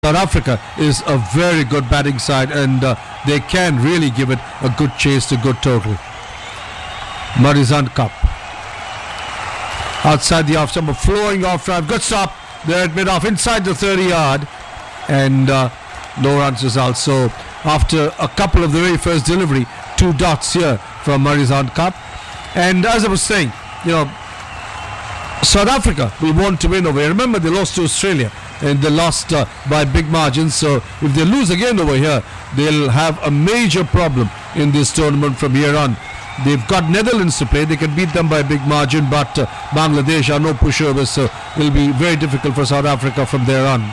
South Africa is a very good batting side, and they can really give it a good chase to good total. Marizanne Kapp outside the off stump, flowing off drive, good stop there at mid-off inside the 30-yard, and no runs result. So after a couple of the very first delivery, 2 dots here from Marizanne Kapp. And as I was saying, South Africa will want to win over here. Remember, they lost to Australia and they lost by big margins. So if they lose again over here, they'll have a major problem in this tournament from here on. They've got Netherlands to play. They can beat them by a big margin, but Bangladesh are no pushovers, so it'll be very difficult for South Africa from there on.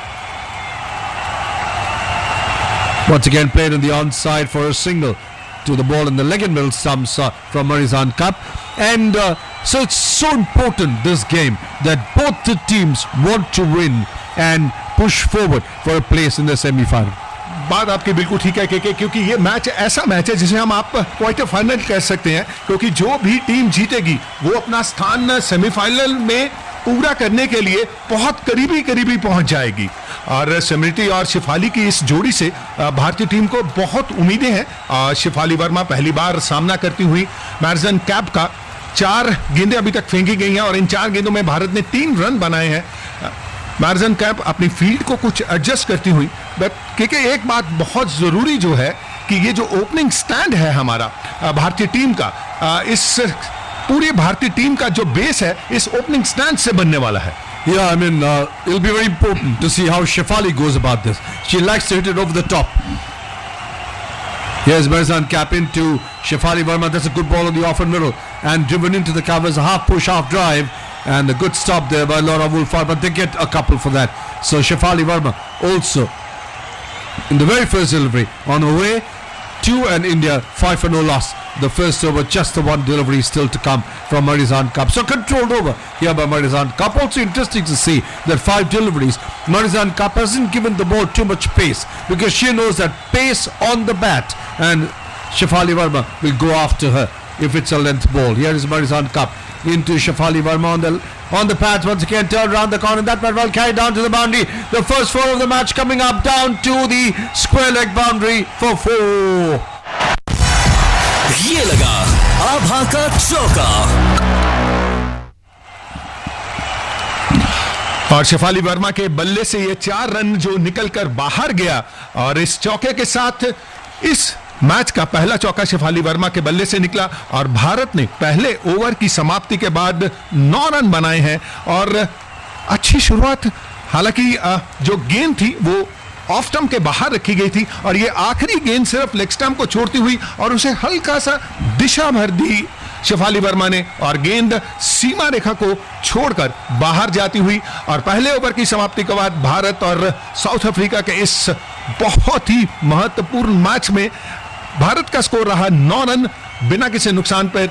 Once again played on the onside for a single to the ball in the leg and middle stumps from Marizanne Kapp. And so it's so important, this game, that both the teams want to win and push forward for a place in the semi-final. बात आपकी बिल्कुल ठीक है क्योंकि ये match ऐसा match है जिसे हम आप क्वार्टर फाइनल कह सकते हैं, क्योंकि जो भी टीम जीतेगी वो अपना स्थान सेमीफाइनल में पूरा करने के लिए बहुत करीबी पहुंच जाएगी. और स्मृति और शिफाली की इस जोड़ी से भारतीय टीम को बहुत उम्मीदें हैं. शिफाली वर्मा पहली बार सामना करती हुई मैरिजन कैप का 4 गेंदें अभी तक फेंकी गई हैं और इन 4 गेंदों में भारत ने 3 रन बनाए हैं. मैरिजन कैप अपनी फील्ड को कुछ एडजस्ट करती हुई, क्योंकि एक बात बहुत जरूरी जो है कि ये जो ओपनिंग स्टैंड है हमारा भारतीय टीम का, इस पूरी भारतीय टीम का जो बेस है इस ओपनिंग स्टैंड से बनने वाला है. Yeah, I mean, it'll be very important to see how Shefali goes about this. She likes to hit it over the top. Here's Marizanne Kapp into Shefali Verma. That's a good ball on the off and middle and driven into the covers. A half push, half drive, and a good stop there by Laura Wolfhard, but they get a couple for that. So Shefali Verma also in the very first delivery on her way to an India 5-0 loss. The first over, just the one delivery still to come from Marizanne Kapp. So controlled over here by Marizanne Kapp. Also interesting to see that 5 deliveries. Marizanne Kapp hasn't given the ball too much pace because she knows that pace on the bat, and Shefali Verma will go after her if it's a length ball. Here is Marizanne Kapp into Shefali Verma on the path once again, turn around the corner. That will carry down to the boundary. The first 4 of the match coming up down to the square leg boundary for 4. ये लगा आभा का चौका और शेफाली वर्मा के बल्ले से ये 4 run जो निकलकर बाहर गया, और इस चौके के साथ इस मैच का पहला चौका शेफाली वर्मा के बल्ले से निकला और भारत ने पहले ओवर की समाप्ति के बाद 9 रन बनाए हैं. और अच्छी शुरुआत, हालांकि जो गेंद थी वो ऑफ स्टंप के बाहर रखी गई थी और ये आखिरी गेंद सिर्फ लेग स्टंप को छोड़ती हुई और उसे हल्का सा दिशा भर दी शेफाली वर्मा ने और गेंद सीमा रेखा को छोड़कर बाहर जाती हुई. और पहले ओवर की समाप्ति के बाद भारत और साउथ अफ्रीका के इस बहुत ही महत्वपूर्ण मैच में भारत का स्कोर रहा 9 रन बिना किसी नुकसान पर.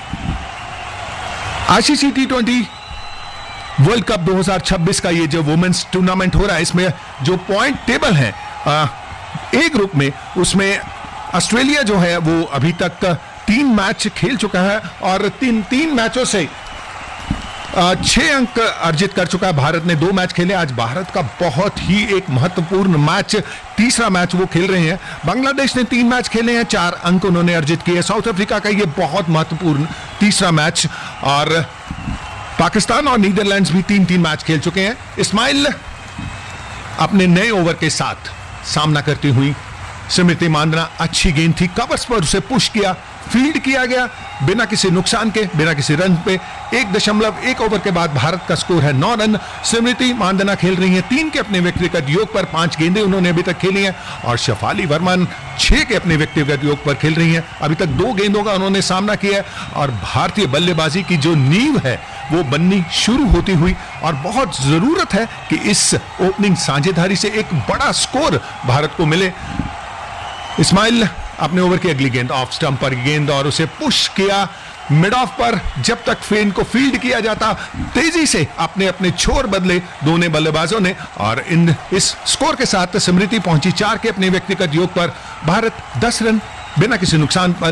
आईसीसी T20 वर्ल्ड कप 2026 का ये जो वुमेन्स टूर्नामेंट हो रहा है, इसमें जो पॉइंट टेबल है ए ग्रुप में, उसमें ऑस्ट्रेलिया जो है वो अभी तक 3 मैच खेल चुका है और 3 मैचों से 6 अंक अर्जित कर चुका है. भारत ने 2 मैच खेले. आज भारत का बहुत ही एक महत्वपूर्ण मैच, तीसरा मैच वो खेल रहे हैं. बांग्लादेश ने 3 मैच खेले हैं, 4 अंक उन्होंने अर्जित किए. साउथ अफ्रीका का ये बहुत महत्वपूर्ण तीसरा मैच, और पाकिस्तान और नीदरलैंड्स भी 3-3 मैच खेल चुके हैं. इस्माइल अपने नए ओवर के साथ सामना करती हुई स्मृति मांदना, अच्छी गेंद थी, कवर्स पर उसे पुश किया, फील्ड किया गया बिना किसी नुकसान के, बिना किसी रन पे. 1.1 ओवर के बाद भारत का स्कोर है 9 रन. स्मृति मांदना खेल रही हैं 3 के अपने व्यक्तिगत योग पर, 5 गेंदें उन्होंने अभी तक खेली हैं, और शेफाली वर्मा 6 के अपने व्यक्तिगत योग पर खेल रही हैं. अभी तक 2 गेंदों का उन्होंने सामना किया है और भारतीय बल्लेबाजी की जो नींव है वो बननी शुरू होती हुई, और बहुत जरूरत है कि इस ओपनिंग साझेदारी से एक बड़ा स्कोर भारत को मिले. इस्माइल अपने ओवर की अगली गेंद ऑफ स्टंप पर गेंद और उसे पुश किया मिड ऑफ पर. जब तक गेंद को फील्ड किया जाता, तेजी से अपने छोर बदले दोनों बल्लेबाजों ने, और इस स्कोर के साथ स्मृति पहुंची 4 के अपने व्यक्तिगत योग पर. भारत 10 रन बिना किसी नुकसान पर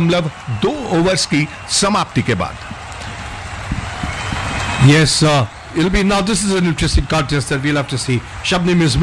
1.2 ओवर्स की समाप्ति के बाद. Yes, it'll be now. This is an interesting contest that we'll have to see. Shabnim Ismail